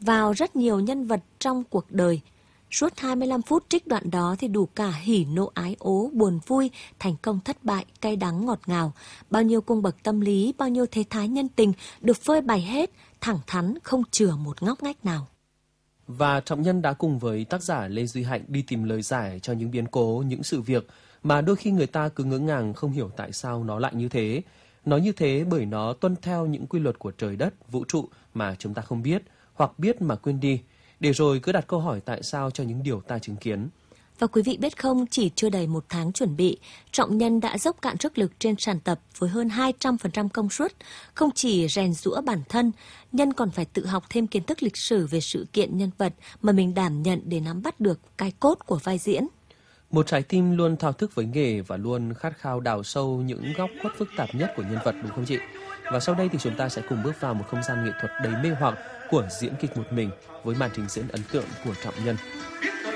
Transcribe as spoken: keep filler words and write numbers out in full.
vào rất nhiều nhân vật trong cuộc đời. Suốt hai mươi lăm phút trích đoạn đó thì đủ cả hỉ nộ ái ố, buồn vui, thành công thất bại, cay đắng ngọt ngào. Bao nhiêu cung bậc tâm lý, bao nhiêu thế thái nhân tình được phơi bày hết, thẳng thắn, không chừa một ngóc ngách nào. Và Trọng Nhân đã cùng với tác giả Lê Duy Hạnh đi tìm lời giải cho những biến cố, những sự việc mà đôi khi người ta cứ ngỡ ngàng không hiểu tại sao nó lại như thế. Nó như thế bởi nó tuân theo những quy luật của trời đất, vũ trụ mà chúng ta không biết, hoặc biết mà quên đi, để rồi cứ đặt câu hỏi tại sao cho những điều ta chứng kiến. Và quý vị biết không, chỉ chưa đầy một tháng chuẩn bị, Trọng Nhân đã dốc cạn sức lực trên sàn tập với hơn hai trăm phần trăm công suất. Không chỉ rèn giũa bản thân, Nhân còn phải tự học thêm kiến thức lịch sử về sự kiện nhân vật mà mình đảm nhận để nắm bắt được cái cốt của vai diễn. Một trái tim luôn thao thức với nghề và luôn khát khao đào sâu những góc khuất phức tạp nhất của nhân vật, đúng không chị? Và sau đây thì chúng ta sẽ cùng bước vào một không gian nghệ thuật đầy mê hoặc của diễn kịch một mình với màn trình diễn ấn tượng của Trọng Nhân.